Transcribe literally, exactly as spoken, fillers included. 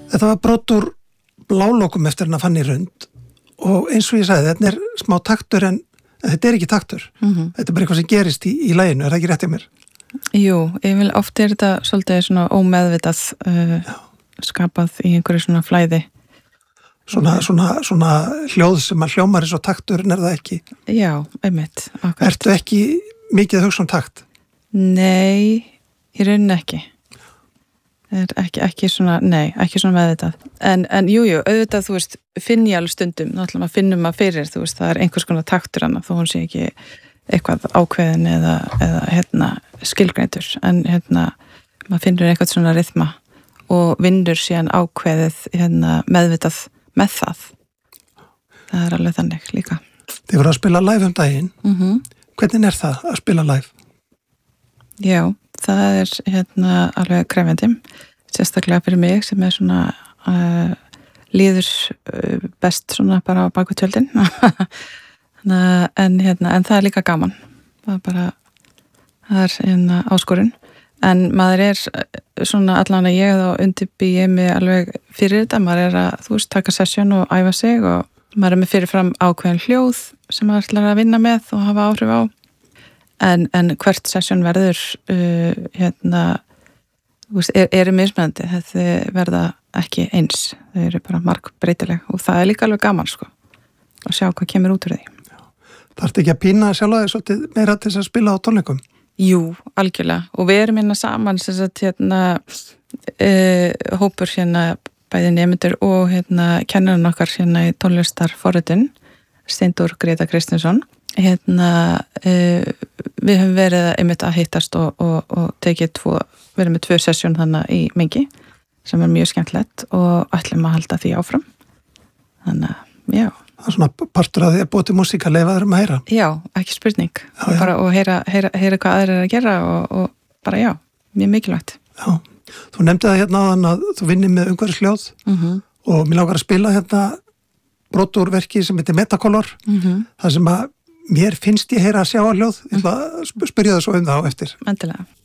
Þetta var brot úr Blálokum eftir hana Fanný Rund og eins og ég sagði, þetta er smá taktur en, en þetta er ekki taktur. Mm-hmm. Þetta er bara eitthvað sem gerist í, í laginu, er það ekki rétt hjá mér? Jú, ég vil oft er þetta svolítið svona ómeðvitað uh, skapað í einhverju svona flæði. Svona, svona, svona hljóð sem að hljómar eins og taktur en er það ekki? Já, einmitt. Akkurat. Ertu ekki mikið að hugsa um takt? Nei, í rauninni ekki. Er ekki, ekki svona, nei, ekki svona meðvitað. En, en jú, jú, auðvitað, þú veist, finn ég alveg stundum, náttúrulega maður finnum maður fyrir, þú veist, það er einhvers konar taktur hana, þó hún sé ekki eitthvað ákveðin eða, eða hérna, skilgreindur, en hérna, maður finnur eitthvað svona rytma og vinnur síðan ákveðið hérna, meðvitað með það. Það er alveg þannig líka. Þið voru að spila live um daginn. Mm-hmm. Hvernig er það að spila live? Já, það er hérna alveg krefjandi, sérstaklega fyrir mig sem er svona uh, líður uh, best svona bara á baku tjöldin. en, hérna, en það er líka gaman. Það er bara, það er hérna áskorun. En maður er svona allan að ég þá undirbýi mig alveg fyrir þetta. Maður er að, þú veist, taka sesjón og æfa sig og maður er með fyrirfram ákveðin hljóð sem maður ætlar að vinna með og hafa áhrif á. En, en hvert sesjón verður uh, hérna, þú veist, er, er mismunandi. Þetta verða ekki eins. Þau eru bara margbreytileg og það er líka alveg gaman, sko, að sjá hvað kemur út úr því. Þarftu ekki að pína sjálfa þig svolítið meira til þess að spila á tónleikum? Jú, algjörlega. Og við erum hérna saman sem sagt hérna uh, hópur hérna bæði nemendur og hérna kennarinn okkar hérna í tónlistarforritun Steindór Greta Kristinsson. Hérna uh, við höfum verið einmitt að hittast og, og, og tekið tvo, verið með tvö sessjón þannig í mengi sem er mjög skemmtilegt og ætlum að halda því áfram. Þannig að, já. Það er svona partur að því að búið til músík að leyfa þeirra að heyra. Já, ekki spurning. Já, já. Bara, og heyra, heyra, heyra hvað aðrir er að gera og, og bara já, mjög mikilvægt. Já, þú nefndi það hérna áðan að þú vinnir með umhverfisljóð mm-hmm. og mér langar að spila hérna brot úr verki sem heitir Metacolor, mm-hmm. það sem að mér finnst ég heyra að sjá að hljóð. Ég ætla að spyrja það svo um það á eftir. Endilega.